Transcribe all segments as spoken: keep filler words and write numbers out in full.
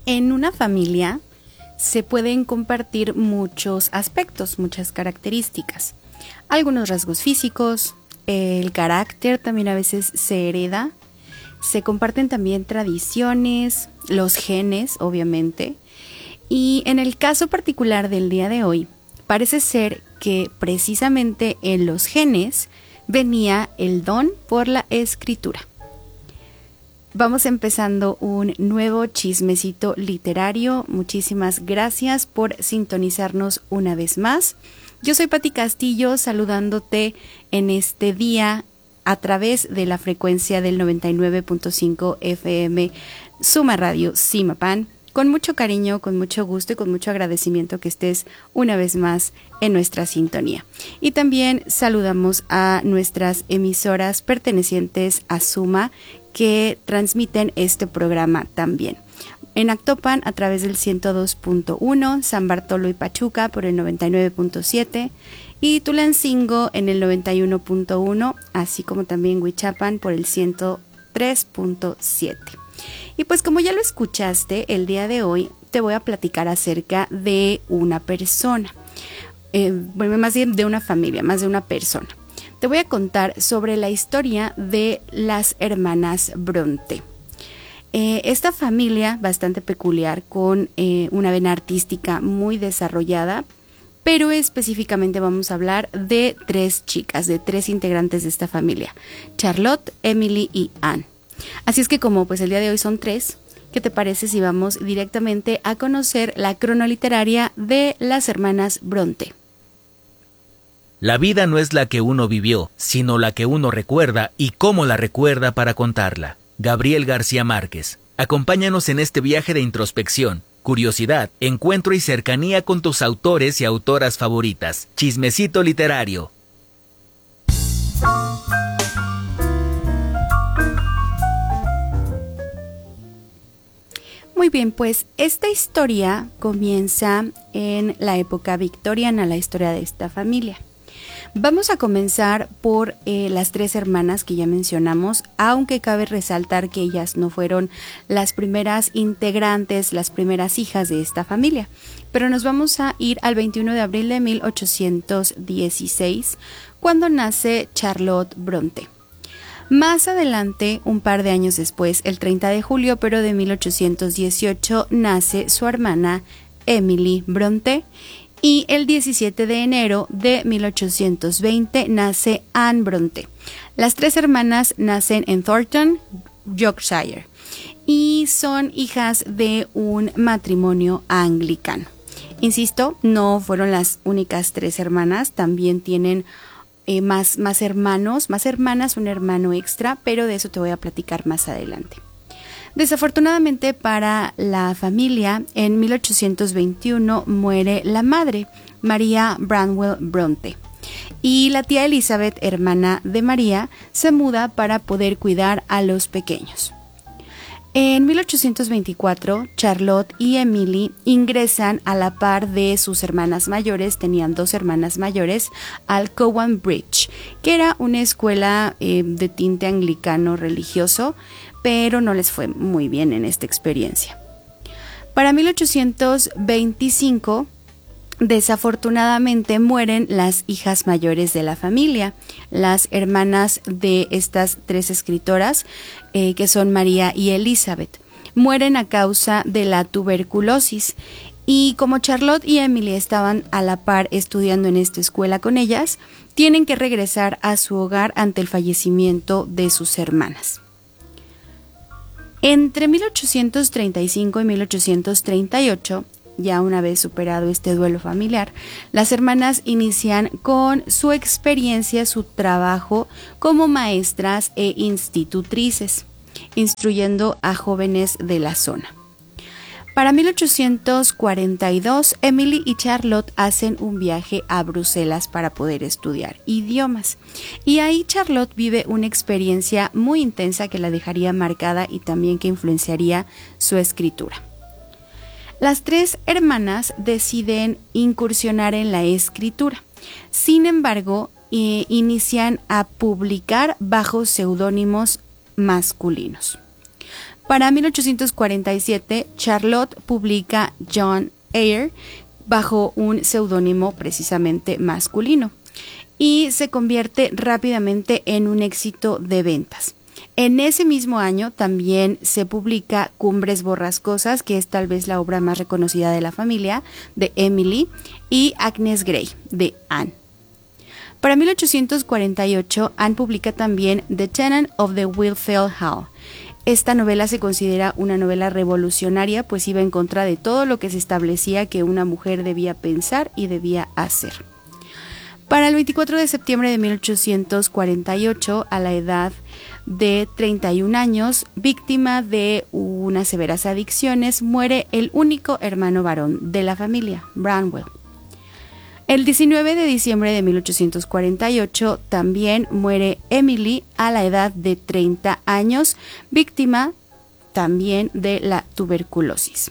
En una familia se pueden compartir muchos aspectos, muchas características. Algunos rasgos físicos, el carácter también a veces se hereda. Se comparten también tradiciones, los genes, obviamente. Y en el caso particular del día de hoy, parece ser que precisamente en los genes venía el don por la escritura. Vamos empezando un nuevo chismecito literario. Muchísimas gracias por sintonizarnos una vez más. Yo soy Pati Castillo, saludándote en este día a través de la frecuencia del noventa y nueve punto cinco F M Suma Radio Zimapán. Con mucho cariño, con mucho gusto y con mucho agradecimiento que estés una vez más en nuestra sintonía. Y también saludamos a nuestras emisoras pertenecientes a Suma que transmiten este programa también. En Actopan a través del ciento dos punto uno, San Bartolo y Pachuca por el noventa y nueve punto siete y Tulancingo en el noventa y uno punto uno, así como también Huichapan por el ciento tres punto siete. Y pues como ya lo escuchaste, el día de hoy te voy a platicar acerca de una persona, eh, bueno, más bien de una familia, más de una persona. Te voy a contar sobre la historia de las hermanas Bronte. Eh, esta familia bastante peculiar con eh, una vena artística muy desarrollada, pero específicamente vamos a hablar de tres chicas, de tres integrantes de esta familia, Charlotte, Emily y Anne. Así es que como pues el día de hoy son tres, ¿qué te parece si vamos directamente a conocer la cronoliteraria de las hermanas Bronte? La vida no es la que uno vivió, sino la que uno recuerda y cómo la recuerda para contarla. Gabriel García Márquez. Acompáñanos en este viaje de introspección, curiosidad, encuentro y cercanía con tus autores y autoras favoritas. Chismecito literario. Muy bien, pues esta historia comienza en la época victoriana, la historia de esta familia. Vamos a comenzar por eh, las tres hermanas que ya mencionamos, aunque cabe resaltar que ellas no fueron las primeras integrantes, las primeras hijas de esta familia. Pero nos vamos a ir al veintiuno de abril de mil ochocientos dieciséis, cuando nace Charlotte Bronte. Más adelante, un par de años después, el treinta de julio, pero de mil ochocientos dieciocho, nace su hermana Emily Bronte. Y el diecisiete de enero de mil ochocientos veinte nace Anne Bronte. Las tres hermanas nacen en Thornton, Yorkshire, y son hijas de un matrimonio anglicano. Insisto, no fueron las únicas tres hermanas, también tienen eh, más, más hermanos, más hermanas, un hermano extra, pero de eso te voy a platicar más adelante. Desafortunadamente para la familia, en mil ochocientos veintiuno muere la madre, María Branwell Bronte, y la tía Elizabeth, hermana de María, se muda para poder cuidar a los pequeños. En mil ochocientos veinticuatro, Charlotte y Emily ingresan a la par de sus hermanas mayores, tenían dos hermanas mayores, al Cowan Bridge, que era una escuela eh, de tinte anglicano religioso, pero no les fue muy bien en esta experiencia. Para mil ochocientos veinticinco, desafortunadamente mueren las hijas mayores de la familia, las hermanas de estas tres escritoras, eh, que son María y Elizabeth. Mueren a causa de la tuberculosis, y como Charlotte y Emily estaban a la par estudiando en esta escuela con ellas, tienen que regresar a su hogar ante el fallecimiento de sus hermanas. Entre mil ochocientos treinta y cinco y mil ochocientos treinta y ocho, ya una vez superado este duelo familiar, las hermanas inician con su experiencia, su trabajo como maestras e institutrices, instruyendo a jóvenes de la zona. Para mil ochocientos cuarenta y dos, Emily y Charlotte hacen un viaje a Bruselas para poder estudiar idiomas. Y ahí Charlotte vive una experiencia muy intensa que la dejaría marcada y también que influenciaría su escritura. Las tres hermanas deciden incursionar en la escritura. Sin embargo, eh, inician a publicar bajo seudónimos masculinos. Para mil ochocientos cuarenta y siete, Charlotte publica John Eyre bajo un seudónimo precisamente masculino y se convierte rápidamente en un éxito de ventas. En ese mismo año también se publica Cumbres Borrascosas, que es tal vez la obra más reconocida de la familia, de Emily, y Agnes Grey, de Anne. Para mil ochocientos cuarenta y ocho, Anne publica también The Tenant of the Wilfell Hall. Esta novela se considera una novela revolucionaria, pues iba en contra de todo lo que se establecía que una mujer debía pensar y debía hacer. Para el veinticuatro de septiembre de mil ochocientos cuarenta y ocho, a la edad de treinta y un años, víctima de unas severas adicciones, muere el único hermano varón de la familia, Branwell. El diecinueve de diciembre de mil ochocientos cuarenta y ocho también muere Emily a la edad de treinta años, víctima también de la tuberculosis.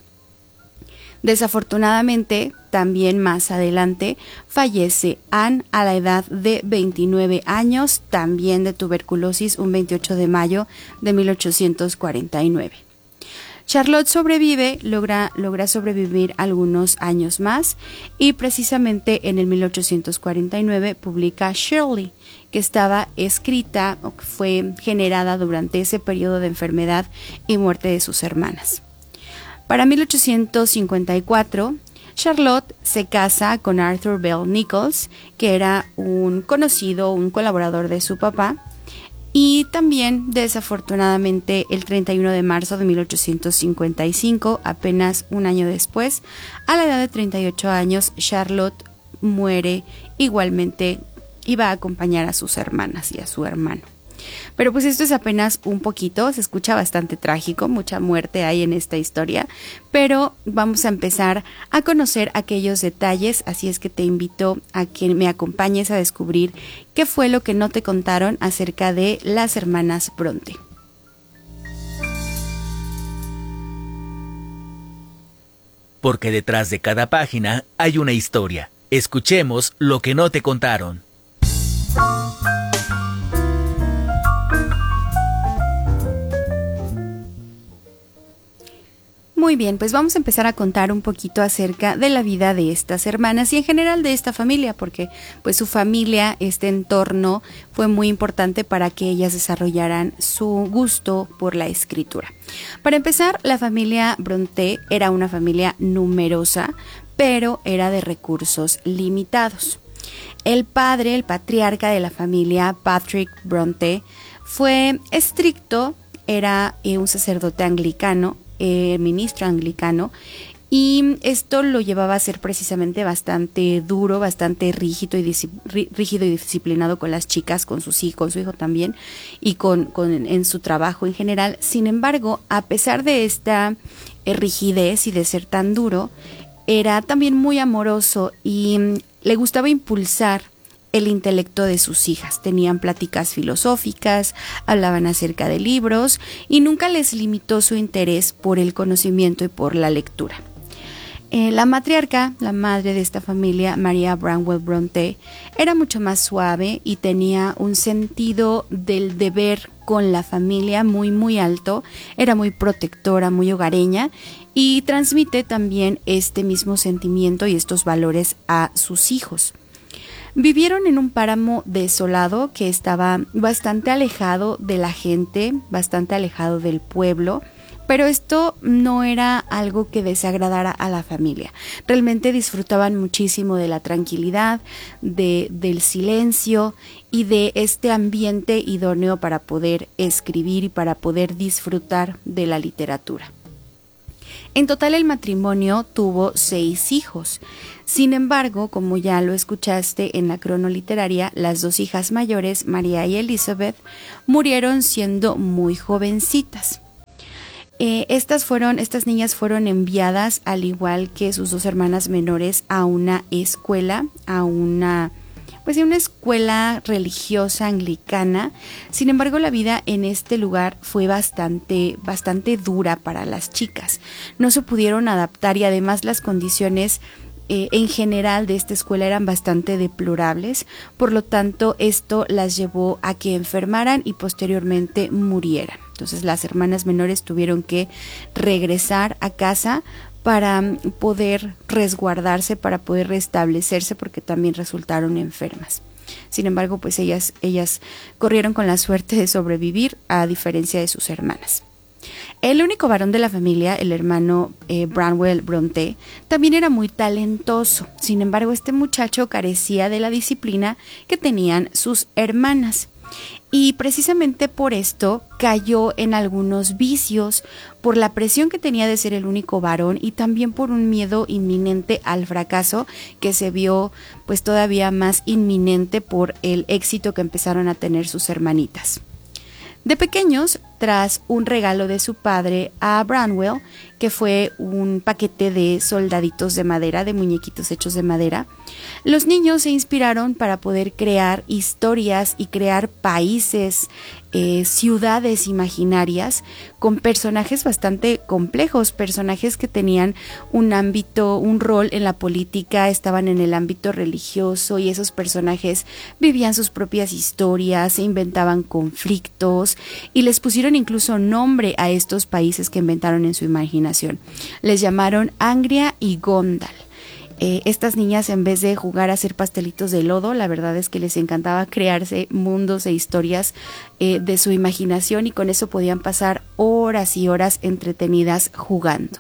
Desafortunadamente, también más adelante, fallece Anne a la edad de veintinueve años, también de tuberculosis, un veintiocho de mayo de mil ochocientos cuarenta y nueve. Charlotte sobrevive, logra, logra sobrevivir algunos años más y precisamente en el mil ochocientos cuarenta y nueve publica Shirley, que estaba escrita o que fue generada durante ese periodo de enfermedad y muerte de sus hermanas. Para mil ochocientos cincuenta y cuatro, Charlotte se casa con Arthur Bell Nichols, que era un conocido, un colaborador de su papá, y también desafortunadamente el treinta y uno de marzo de mil ochocientos cincuenta y cinco, apenas un año después, a la edad de treinta y ocho años, Charlotte muere igualmente, iba a acompañar a sus hermanas y a su hermano. Pero pues esto es apenas un poquito, se escucha bastante trágico, mucha muerte hay en esta historia, pero vamos a empezar a conocer aquellos detalles, así es que te invito a que me acompañes a descubrir qué fue lo que no te contaron acerca de las hermanas Bronte. Porque detrás de cada página hay una historia. Escuchemos lo que no te contaron. Muy bien, pues vamos a empezar a contar un poquito acerca de la vida de estas hermanas y en general de esta familia, porque pues su familia, este entorno fue muy importante para que ellas desarrollaran su gusto por la escritura. Para empezar, la familia Bronte era una familia numerosa, pero era de recursos limitados. El padre, el patriarca de la familia, Patrick Bronte, fue estricto, era eh, un sacerdote anglicano, Eh, ministro anglicano, y esto lo llevaba a ser precisamente bastante duro, bastante rígido y, rígido y disciplinado con las chicas, con sus hijos, con su hijo también, y con, con en su trabajo en general. Sin embargo, a pesar de esta eh, rigidez y de ser tan duro, era también muy amoroso y mm, le gustaba impulsar el intelecto de sus hijas. Tenían pláticas filosóficas, hablaban acerca de libros y nunca les limitó su interés por el conocimiento y por la lectura. Eh, la matriarca, la madre de esta familia, María Branwell Bronte, era mucho más suave y tenía un sentido del deber con la familia muy muy alto, era muy protectora, muy hogareña y transmite también este mismo sentimiento y estos valores a sus hijos. Vivieron en un páramo desolado que estaba bastante alejado de la gente, bastante alejado del pueblo, pero esto no era algo que desagradara a la familia. Realmente disfrutaban muchísimo de la tranquilidad, de, del silencio y de este ambiente idóneo para poder escribir y para poder disfrutar de la literatura. En total el matrimonio tuvo seis hijos. Sin embargo, como ya lo escuchaste en la cronoliteraria, las dos hijas mayores, María y Elizabeth, murieron siendo muy jovencitas. Eh, estas fueron, estas niñas fueron enviadas, al igual que sus dos hermanas menores, a una escuela, a una pues en una escuela religiosa anglicana. Sin embargo, la vida en este lugar fue bastante, bastante dura para las chicas. No se pudieron adaptar y además las condiciones eh, en general de esta escuela eran bastante deplorables. Por lo tanto, esto las llevó a que enfermaran y posteriormente murieran. Entonces las hermanas menores tuvieron que regresar a casa para poder resguardarse, para poder restablecerse, porque también resultaron enfermas. Sin embargo, pues ellas, ellas corrieron con la suerte de sobrevivir, a diferencia de sus hermanas. El único varón de la familia, el hermano eh, Branwell Bronte, también era muy talentoso. Sin embargo, este muchacho carecía de la disciplina que tenían sus hermanas. Y precisamente por esto cayó en algunos vicios, por la presión que tenía de ser el único varón y también por un miedo inminente al fracaso que se vio pues todavía más inminente por el éxito que empezaron a tener sus hermanitas. De pequeños, tras un regalo de su padre a Branwell, que fue un paquete de soldaditos de madera, de muñequitos hechos de madera, los niños se inspiraron para poder crear historias y crear países, eh, ciudades imaginarias con personajes bastante complejos, personajes que tenían un ámbito, un rol en la política, estaban en el ámbito religioso y esos personajes vivían sus propias historias, se inventaban conflictos y les pusieron incluso nombre a estos países que inventaron en su imaginación. Les llamaron Angria y Gondal. Eh, estas niñas, en vez de jugar a hacer pastelitos de lodo, la verdad es que les encantaba crearse mundos e historias eh, de su imaginación y con eso podían pasar horas y horas entretenidas jugando.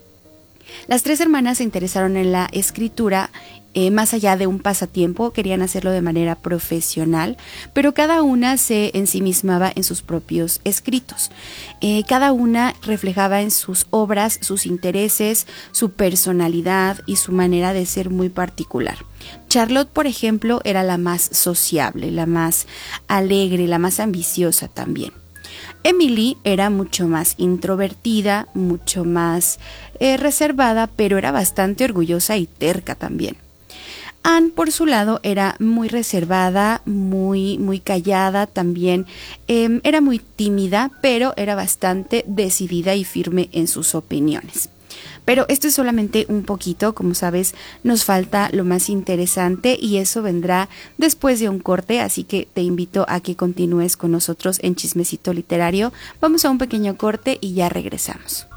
Las tres hermanas se interesaron en la escritura eh, más allá de un pasatiempo, querían hacerlo de manera profesional, pero cada una se ensimismaba en sus propios escritos. Eh, cada una reflejaba en sus obras sus intereses, su personalidad y su manera de ser muy particular. Charlotte, por ejemplo, era la más sociable, la más alegre, la más ambiciosa también. Emily era mucho más introvertida, mucho más eh, reservada, pero era bastante orgullosa y terca también. Anne, por su lado, era muy reservada, muy, muy callada también, eh, era muy tímida, pero era bastante decidida y firme en sus opiniones. Pero esto es solamente un poquito, como sabes, nos falta lo más interesante y eso vendrá después de un corte, así que te invito a que continúes con nosotros en Chismecito Literario. Vamos a un pequeño corte y ya regresamos.